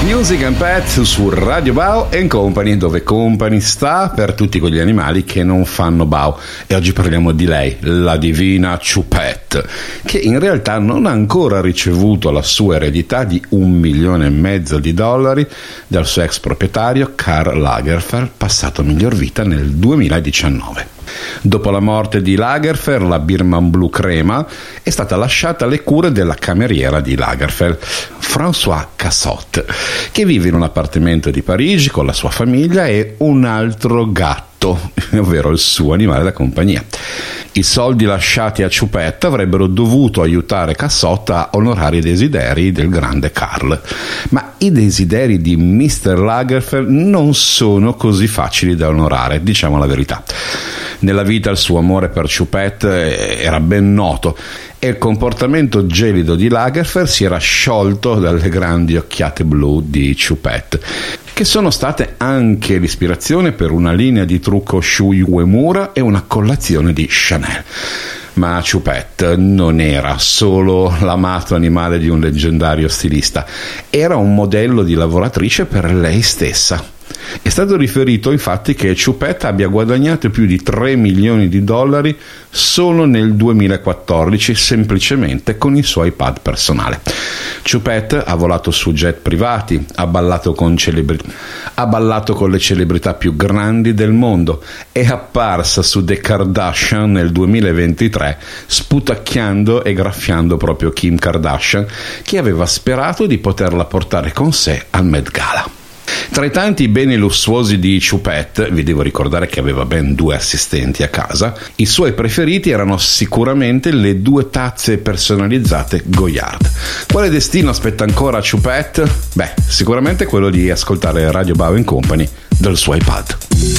Music and Pets su Radio Bao & Company, dove Company sta per tutti quegli animali che non fanno Bao. E oggi parliamo di lei, la divina Choupette, che in realtà non ha ancora ricevuto la sua eredità di $1,5 milioni dal suo ex proprietario Karl Lagerfeld, passato a miglior vita nel 2019. Dopo la morte di Lagerfeld, la Birman Blue Crema è stata lasciata alle cure della cameriera di Lagerfeld, Françoise Cassot, che vive in un appartamento di Parigi con la sua famiglia e un altro gatto, ovvero il suo animale da compagnia. I soldi lasciati a Choupette avrebbero dovuto aiutare Cassot a onorare i desideri del grande Karl, ma i desideri di Mr. Lagerfeld non sono così facili da onorare, diciamo la verità. Nella vita il suo amore per Choupette era ben noto e il comportamento gelido di Lagerfeld si era sciolto dalle grandi occhiate blu di Choupette, che sono state anche l'ispirazione per una linea di trucco Shui Uemura e una collezione di Chanel. Ma Choupette non era solo l'amato animale di un leggendario stilista, era un modello di lavoratrice per lei stessa. È stato riferito infatti che Choupette abbia guadagnato più di $3 milioni solo nel 2014 semplicemente con il suo iPad personale. Choupette ha volato su jet privati, ha ballato con le celebrità più grandi del mondo, è apparsa su The Kardashian nel 2023 sputacchiando e graffiando proprio Kim Kardashian, che aveva sperato di poterla portare con sé al Met Gala. Tra i tanti beni lussuosi di Choupette, vi devo ricordare che aveva ben 2 assistenti a casa, i suoi preferiti erano sicuramente le 2 tazze personalizzate Goyard. Quale destino aspetta ancora a Choupette? Beh, sicuramente quello di ascoltare Radio Bao & Company dal suo iPad.